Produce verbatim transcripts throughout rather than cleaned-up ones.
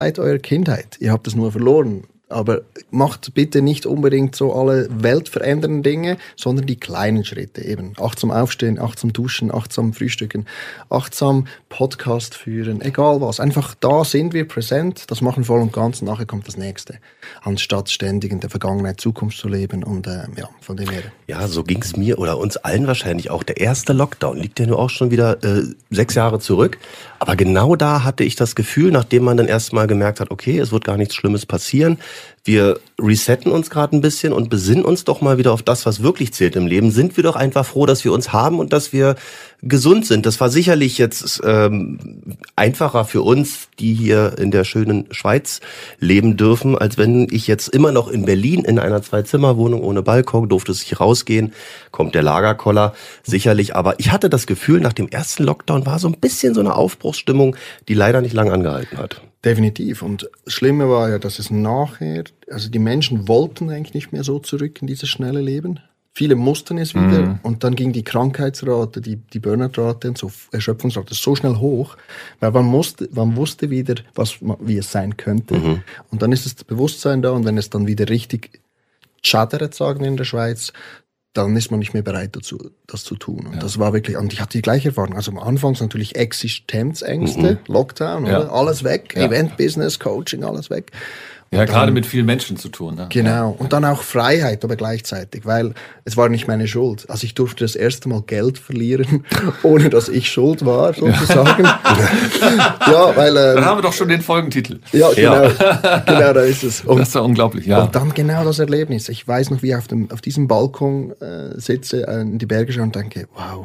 eurer Kindheit. Ihr habt es nur verloren. Aber macht bitte nicht unbedingt so alle weltverändernden Dinge, sondern die kleinen Schritte eben. Achtsam aufstehen, achtsam duschen, achtsam frühstücken, achtsam Podcast führen, egal was. Einfach da sind wir präsent, das machen voll und ganz, und nachher kommt das Nächste. Anstatt ständig in der Vergangenheit, Zukunft zu leben und äh, ja, von dem her. Ja, so ging's mir oder uns allen wahrscheinlich auch. Der erste Lockdown liegt ja nur auch schon wieder äh, sechs Jahre zurück. Aber genau da hatte ich das Gefühl, nachdem man dann erst mal gemerkt hat, okay, es wird gar nichts Schlimmes passieren. Wir resetten uns gerade ein bisschen und besinnen uns doch mal wieder auf das, was wirklich zählt im Leben. Sind wir doch einfach froh, dass wir uns haben und dass wir gesund sind. Das war sicherlich jetzt ähm, einfacher für uns, die hier in der schönen Schweiz leben dürfen, als wenn ich jetzt immer noch in Berlin in einer Zwei-Zimmer-Wohnung ohne Balkon, durfte es nicht rausgehen, kommt der Lagerkoller sicherlich. Aber ich hatte das Gefühl, nach dem ersten Lockdown war so ein bisschen so eine Aufbruchsstimmung, die leider nicht lange angehalten hat. Definitiv. Und das Schlimme war ja, dass es nachher, also die Menschen wollten eigentlich nicht mehr so zurück in dieses schnelle Leben. Viele mussten es wieder mhm. und dann ging die Krankheitsrate, die, die Burnout-Rate und so Erschöpfungsrate so schnell hoch, weil man musste, man wusste wieder, was, wie es sein könnte. Mhm. Und dann ist das Bewusstsein da, und wenn es dann wieder richtig schadert, sagen wir in der Schweiz, dann ist man nicht mehr bereit dazu, das zu tun. Und ja. das war wirklich, und ich hatte die gleiche Erfahrung. Also am Anfang natürlich Existenzängste, mhm. Lockdown, ja. oder? Alles weg, ja. Event-Business, Coaching, alles weg. Und ja, dann, gerade mit vielen Menschen zu tun. Ne? Genau. Und dann auch Freiheit, aber gleichzeitig, weil es war nicht meine Schuld. Also ich durfte das erste Mal Geld verlieren, ohne dass ich schuld war, sozusagen. ja, weil... Ähm, dann haben wir doch schon den Folgentitel. Ja, genau. Ja. Genau, da ist es. Und, das ist ja unglaublich, ja. Und dann genau das Erlebnis. Ich weiß noch, wie ich auf, dem, auf diesem Balkon äh, sitze, äh, in die Berge schaue und denke, wow,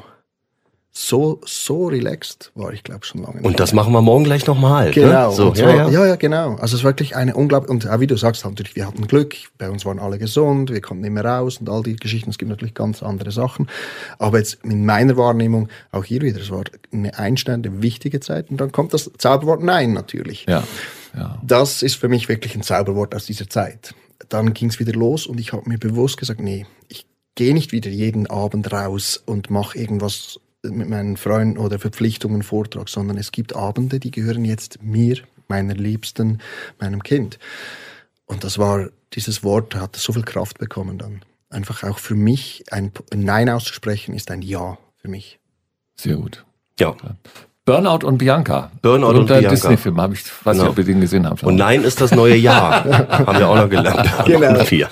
so so relaxed war ich, glaube schon lange nicht. Und das machen wir morgen gleich nochmal. Genau. Ne? So, zwar, ja, ja. ja, ja, genau. Also es ist wirklich eine unglaubliche, und auch wie du sagst, natürlich, wir hatten Glück, bei uns waren alle gesund, wir konnten immer raus und all die Geschichten. Es gibt natürlich ganz andere Sachen. Aber jetzt in meiner Wahrnehmung, auch hier wieder, es war eine einschneidende, wichtige Zeit. Und dann kommt das Zauberwort Nein natürlich. Ja. Ja. Das ist für mich wirklich ein Zauberwort aus dieser Zeit. Dann ging es wieder los und ich habe mir bewusst gesagt, nee, ich gehe nicht wieder jeden Abend raus und mache irgendwas mit meinen Freunden oder Verpflichtungen, Vortrag, sondern es gibt Abende, die gehören jetzt mir, meiner Liebsten, meinem Kind. Und das war, dieses Wort hat so viel Kraft bekommen dann. Einfach auch für mich, ein Nein auszusprechen, ist ein Ja für mich. Sehr gut. Ja. Burnout und Bianca. Burnout und, und der Bianca. Disney-Film, habe ich, weiß nicht, ob ihr den gesehen habt. Und Nein ist das neue Jahr. Haben wir auch noch gelernt. Genau. Vier.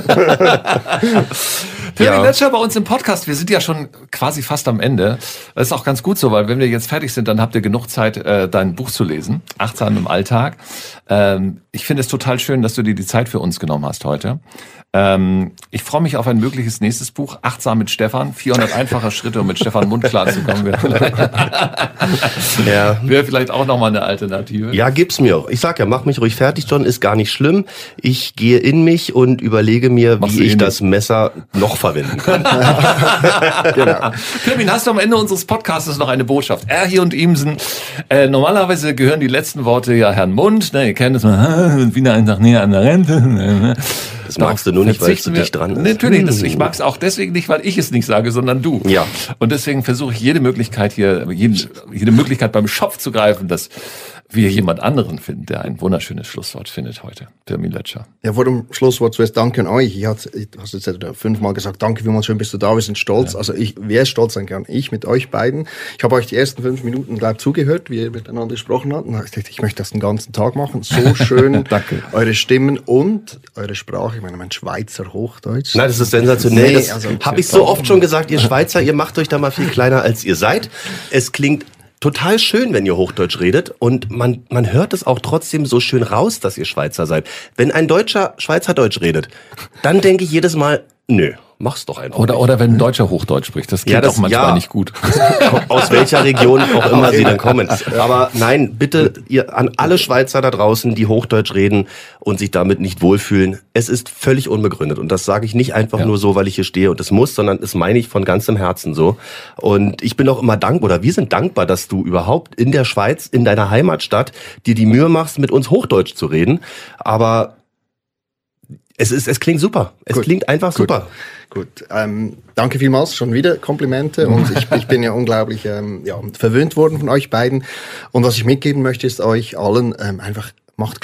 Pirmin ja. Letscher bei uns im Podcast. Wir sind ja schon quasi fast am Ende. Das ist auch ganz gut so, weil wenn wir jetzt fertig sind, dann habt ihr genug Zeit, äh, dein Buch zu lesen. Achtsam im Alltag. Ähm, ich finde es total schön, dass du dir die Zeit für uns genommen hast heute. Ähm, ich freue mich auf ein mögliches nächstes Buch. Achtsam mit Stefan. vierhundert einfache Schritte, um mit Stefan Mund klarzukommen. ja. Wäre vielleicht auch nochmal eine Alternative. Ja, gib's mir auch. Ich sag ja, mach mich ruhig fertig, John. Ist gar nicht schlimm. Ich gehe in mich und überlege mir, Machst wie ich das Messer noch verwenden kann. genau. Pirmin, hast du am Ende unseres Podcasts noch eine Botschaft? Er hier und Imsen. Äh, normalerweise gehören die letzten Worte ja Herrn Mund. Ne, ihr kennt es mal. Wieder ein Tag näher an der Rente. Das magst du nur nicht, weil es zu dicht dran ist. Natürlich, das, ich mag es auch deswegen nicht, weil ich es nicht sage, sondern du. Ja. Und deswegen versuche ich jede Möglichkeit hier, jede, jede Möglichkeit beim Schopf zu greifen, dass wir jemand anderen finden, der ein wunderschönes Schlusswort findet heute. Pirmin Letscher. Ja, vor dem Schlusswort zuerst danke an euch. Ich hatte, du hast jetzt fünfmal gesagt, danke vielmals, schön bist du da, wir sind stolz. Ja. Also ich, wer ist stolz sein kann? Ich mit euch beiden. Ich habe euch die ersten fünf Minuten, glaube ich, zugehört, wie ihr miteinander gesprochen habt. Und ich dachte, ich möchte das den ganzen Tag machen. So schön. Danke. Eure Stimmen und eure Sprache. Ich meine, mein Schweizer Hochdeutsch. Nein, das ist sensationell. Nee, das also, habe ich so oft schon gesagt, ihr Schweizer, ihr macht euch da mal viel kleiner, als ihr seid. Es klingt total schön, wenn ihr Hochdeutsch redet, und man man hört es auch trotzdem so schön raus, dass ihr Schweizer seid. Wenn ein Deutscher Schweizerdeutsch redet, dann denke ich jedes Mal, nö, mach's doch einfach. Oder nicht. oder wenn ein Deutscher Hochdeutsch spricht, das klingt ja, das, auch manchmal ja. nicht gut. Aus welcher Region auch immer sie dann kommen. Aber nein, bitte ihr an alle Schweizer da draußen, die Hochdeutsch reden und sich damit nicht wohlfühlen, es ist völlig unbegründet. Und das sage ich nicht einfach ja. nur so, weil ich hier stehe und es muss, sondern das meine ich von ganzem Herzen so. Und ich bin auch immer dankbar, oder wir sind dankbar, dass du überhaupt in der Schweiz, in deiner Heimatstadt, dir die Mühe machst, mit uns Hochdeutsch zu reden. Aber es ist, es klingt super. Es Gut. klingt einfach Gut. super. Gut, ähm, danke vielmals, schon wieder Komplimente, und ich, ich bin ja unglaublich ähm, ja, verwöhnt worden von euch beiden, und was ich mitgeben möchte, ist euch allen ähm, einfach, macht